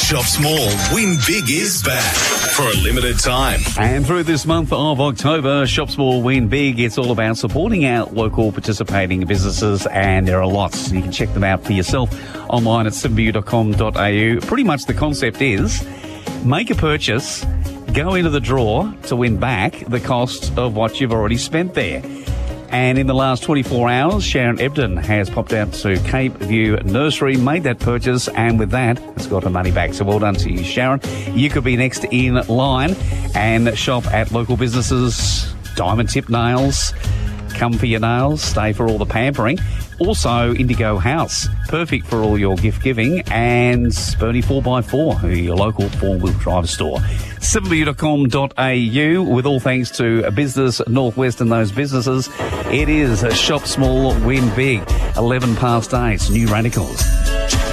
Shop Small, Win Big is back for a limited time. And through this month of October, Shop Small, Win Big, it's all about supporting our local participating businesses, and there are lots. You can check them out for yourself online at 7bu.com.au. Pretty much the concept is make a purchase, go into the draw to win back the cost of what you've already spent there. And in the last 24 hours, Sharon Ebden has popped out to Cape View Nursery, made that purchase, and with that, has got her money back. So well done to you, Sharon. You could be next in line and shop at local businesses, Diamond Tip Nails, come for your nails, stay for all the pampering. Also, Indigo House, perfect for all your gift giving, and Bernie 4x4, your local four-wheel drive store. 7bu.com.au, with all thanks to a Business Northwest and those businesses. It is Shop Small, Win Big, 11 past 8, New Radicals.